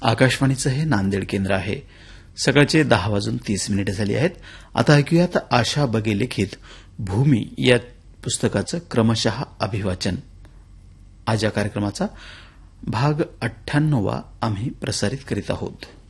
आकाशवाणीचं हे नांदेड केंद्र आहे. सकाळचे 10:30 झाली आहेत. आता ऐकूयात आशा बगे लिखित भूमी या पुस्तकाचं क्रमशः अभिवाचन. आज या कार्यक्रमाचा भाग 98 आम्ही प्रसारित करीत आहोत.